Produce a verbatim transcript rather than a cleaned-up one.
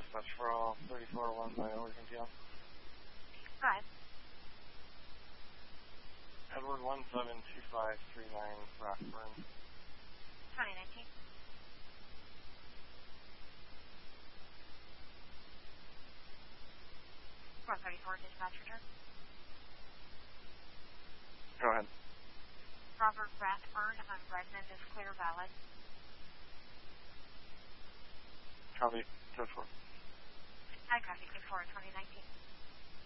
dispatch for all thirty-four oh one by Oregon P L. Go ahead. Edward one seven two five three nine Rockburn. twenty nineteen. four thirty-four dispatch return. Go ahead. Robert Rathburn on Redmond is clear valid. Copy. Go for it. I copy. Good for twenty nineteen.